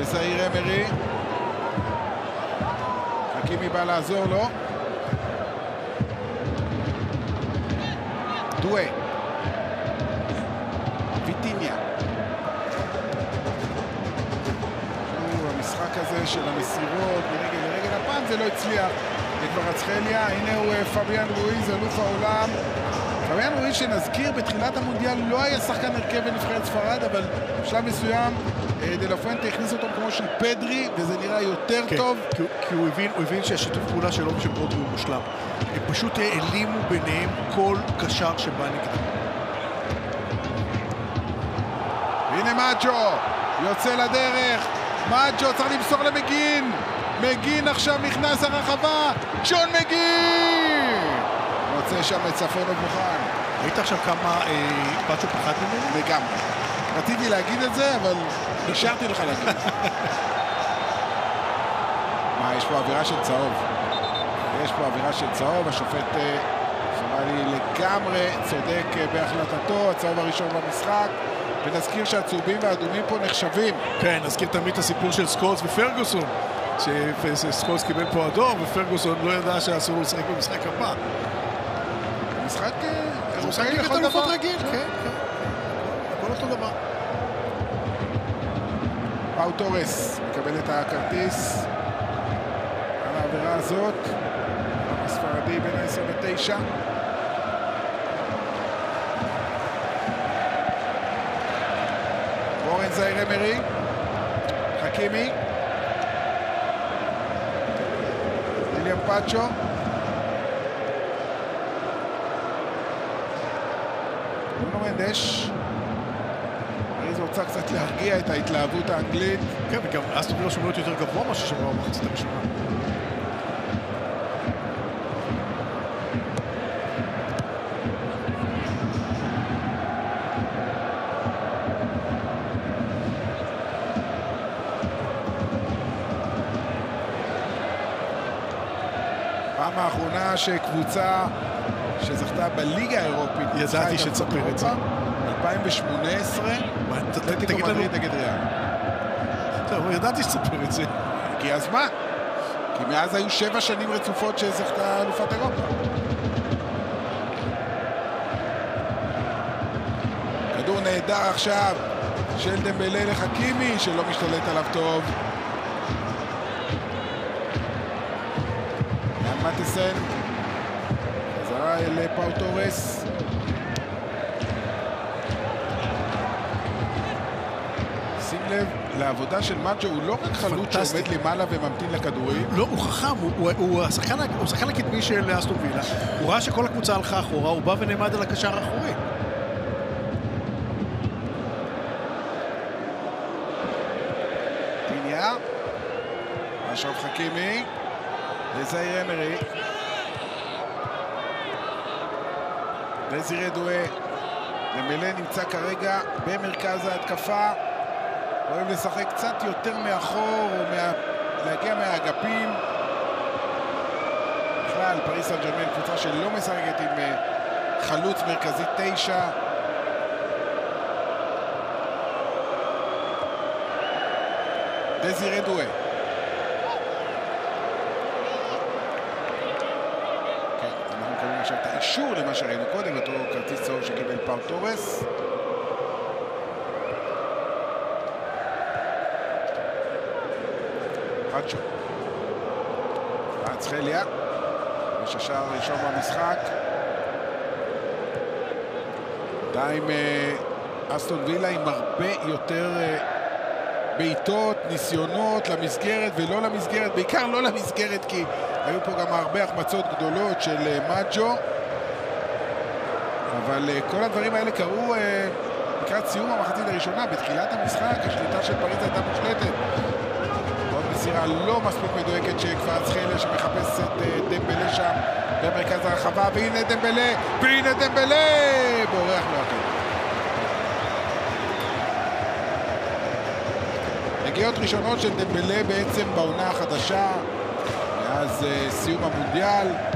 זעיר אמרי. חכימי בא לעזור לו. דואה. ויטיניה. המשחק הזה של המסירות מרגל לרגל, הפעם זה לא הצליח לקוורצחליה. הנה הוא פביאן רואיז, אלוף העולם. פביאן רואיז, שנזכיר, בתחילת המונדיאל לא היה שחקן הרכב בנבחרת ספרד, אבל בשלב מסוים דה לה פואנטה הכניס אותו כמו של פדרי, וזה נראה יותר טוב. כי הוא הבין שהשיתוף פעולה שלו ושל פדרי הוא מושלם. הם פשוט העלימו ביניהם כל קשר שבא נגדם. הנה מאג'ו, יוצא לדרך. מאג'ו צריך למסור למגין. מגין עכשיו נכנס הרחבה. ג'ון מגין! מוצא שם את ספונוב מוכן. ראית עכשיו כמה פאצ'ו פחד ממנו? לגמרי. רציתי להגיד את זה, אבל נשארתי לך להגיד את זה. מה, יש פה אווירה של צהוב. יש פה אווירה של צהוב. השופט סומלי לגמרי צודק בהחלטתו. הצהוב הראשון במשחק. ונזכיר שהצהובים והאדומים פה נחשבים. כן, נזכיר תמיד את הסיפור של סקולס ופרגוסון. שסקולס קיבל פה אדום, ופרגוסון לא ידע שאסור לו לשחק במשחק הבא. משחק אירופאי לכל דבר. רגיל, כן. הכל אותו דבר. פאו טורס מקבל את הכרטיס על העבירה הזאת. הספרדי בין ה-29. אורן זעיר אמרי. חכימי. ויליאם פאצ'ו. ברונו מנדש. זה רוצה קצת להרגיע את ההתלהבות האנגלית. כן, וגם אסטון וילה שומרת יותר גבוה מה ששמרה במחצית הראשונה. פעם האחרונה שקבוצה שזכתה בליגה האירופית, ידעתי שתספר את זה. 2018, אתלטיקו מדריד נגד ריאל. טוב, ידעתי שתספר את זה. הגיע הזמן, כי מאז היו 7 שנים רצופות שזכתה אלופת אירופה. כדור נהדר עכשיו של דמבלה לחכימי, שלא משתלט עליו טוב. מטיסן, חזרה אל פאו טורס. שים לב לעבודה של מאג'ו, הוא לא רק חלוץ שעומד למעלה וממתין לכדורים. לא, הוא חכם, הוא השחקן הקדמי של אסטון וילה. הוא ראה שכל הקבוצה הלכה אחורה, הוא בא ונעמד על הקשר האחורי. פיניה, אשרף חכימי. לזעיר אמרי. דזירה דואה. דמבלה נמצא כרגע במרכז ההתקפה. אוהב לשחק קצת יותר מאחור, או להגיע מהאגפים. בכלל, פריס סן ז'רמן, קבוצה שלא משחקת עם חלוץ מרכזי 9. דזירה דואה. עכשיו את האישור למה שראינו קודם, אותו כרטיס צהוב שקיבל פאו טורס. פאצ'ו. קוורצחליה. יש השער הראשון במשחק. עדיין אסטון וילה עם הרבה יותר בעיטות, ניסיונות למסגרת ולא למסגרת, בעיקר לא למסגרת, כי היו פה גם הרבה החמצות גדולות של מאג'ו, אבל כל הדברים האלה קרו לקראת סיום המחצית הראשונה. בתחילת המשחק השליטה של פריז הייתה מושלטת. עוד מסירה לא מספיק מדויקת של קוורצחליה שמחפש את דמבלה שם במרכז הרחבה, והנה דמבלה, בורח לו הכדור. נגיעות ראשונות של דמבלה בעצם בעונה החדשה מאז סיום המונדיאל.